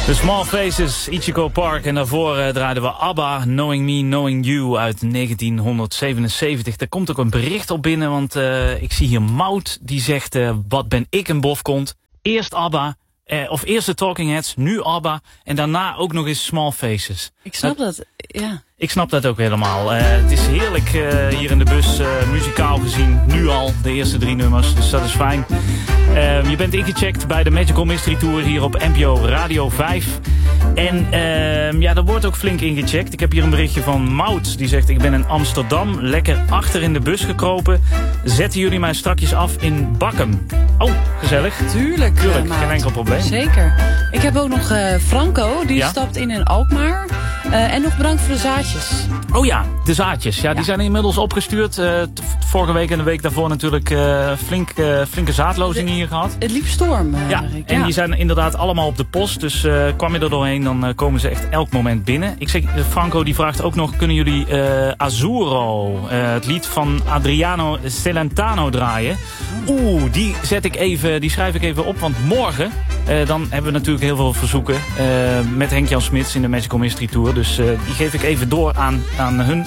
The Small Faces, Ichigo Park. En daarvoor draaiden we ABBA, Knowing Me, Knowing You uit 1977. Daar komt ook een bericht op binnen, want ik zie hier Mout. Die zegt, wat ben ik een bofkont. Eerst ABBA, of eerst de Talking Heads, nu ABBA. En daarna ook nog eens Small Faces. Ik snap dat, ja. Ik snap dat ook helemaal. Het is heerlijk hier in de bus, muzikaal gezien. Nu al, de eerste 3 nummers, dus dat is fijn. Je bent ingecheckt bij de Magical Mystery Tour hier op NPO Radio 5. En ja, er wordt ook flink ingecheckt. Ik heb hier een berichtje van Mout. Die zegt, ik ben in Amsterdam lekker achter in de bus gekropen. Zetten jullie mij strakjes af in Bakkum? Oh, gezellig. Tuurlijk, geen enkel probleem. Zeker. Ik heb ook nog Franco, die stapt in Alkmaar. En nog bedankt voor de zaadjes. Oh ja, de zaadjes. Ja, die zijn inmiddels opgestuurd. Vorige week en de week daarvoor natuurlijk flinke zaadlozingen hier gehad. Het liep storm. En die zijn inderdaad allemaal op de post. Dus kwam je er doorheen, dan komen ze echt elk moment binnen. Ik zeg, Franco die vraagt ook nog, kunnen jullie Azzurro, het lied van Adriano Celentano draaien? Die schrijf ik even op, want morgen dan hebben we natuurlijk heel veel verzoeken met Henk-Jan Smits in de Magical Mystery Tour. Dus die geef ik even door aan hun.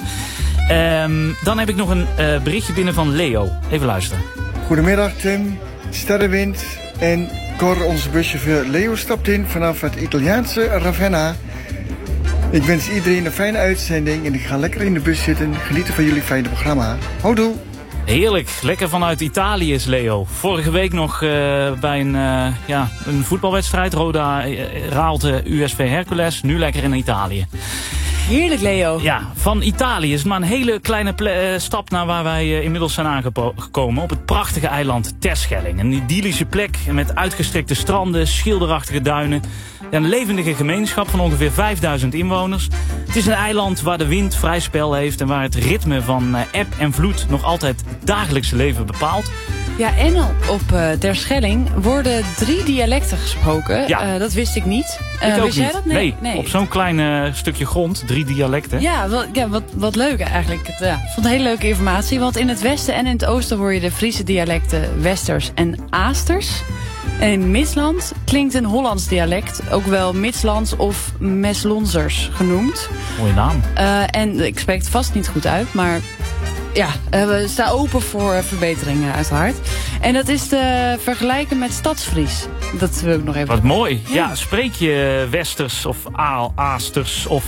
Dan heb ik nog een berichtje binnen van Leo. Even luisteren. Goedemiddag Tim, Sterrenwind en Cor, onze buschauffeur. Leo stapt in vanaf het Italiaanse Ravenna. Ik wens iedereen een fijne uitzending en ik ga lekker in de bus zitten. Genieten van jullie fijne programma. Houdoe! Heerlijk, lekker vanuit Italië is Leo. Vorige week nog bij een voetbalwedstrijd. Roda Raalte USV Hercules. Nu lekker in Italië. Heerlijk, Leo. Ja, van Italië is het maar een hele kleine stap naar waar wij inmiddels zijn aangekomen. Op het prachtige eiland Terschelling. Een idyllische plek met uitgestrekte stranden, schilderachtige duinen. Een levendige gemeenschap van ongeveer 5000 inwoners. Het is een eiland waar de wind vrij spel heeft en waar het ritme van eb en vloed nog altijd het dagelijkse leven bepaalt. Ja, en op Terschelling worden 3 dialecten gesproken. Ja. Dat wist ik niet. Wist jij dat? Nee. Op zo'n klein stukje grond, 3 dialecten. Ja, wat leuk eigenlijk. Ik vond het hele leuke informatie. Want in het westen en in het oosten hoor je de Friese dialecten Westers en Aasters. En in Midsland klinkt een Hollands dialect, ook wel Midslands of Meslonzers genoemd. Mooie naam. En ik spreek het vast niet goed uit, maar ja, we staan open voor verbeteringen uiteraard. En dat is te vergelijken met Stadsfries. Dat wil ik nog even. Wat mooi. Ja, spreek je Westers of Aasters of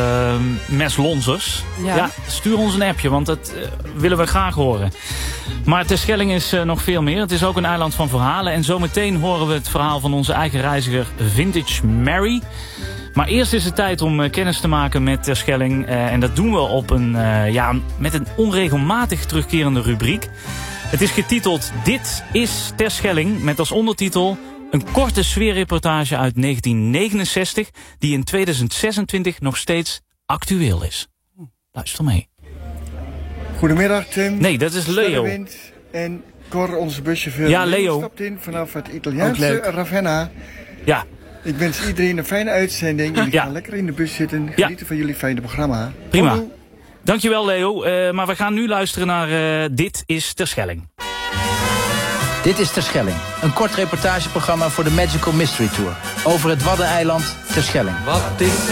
Meslonzers? Ja, stuur ons een appje, want dat willen we graag horen. Maar Terschelling is nog veel meer. Het is ook een eiland van verhalen. En zometeen horen we het verhaal van onze eigen reiziger Vintage Mary. Maar eerst is het tijd om kennis te maken met Terschelling. En dat doen we op met een onregelmatig terugkerende rubriek. Het is getiteld Dit is Terschelling. Met als ondertitel een korte sfeerreportage uit 1969. Die in 2026 nog steeds actueel is. Luister mee. Goedemiddag Tim. Nee, dat is Leo. Sterrenwind en Cor, onze buschauffeur. Ja, Leo stapt in vanaf het Italiaanse Ravenna. Ja. Ik wens iedereen een fijne uitzending. En ik ga lekker in de bus zitten. Genieten van jullie fijne programma. Prima. Houdoe. Dankjewel Leo. Maar we gaan nu luisteren naar Dit is Terschelling. Dit is Terschelling. Een kort reportageprogramma voor de Magical Mystery Tour. Over het Waddeneiland Terschelling.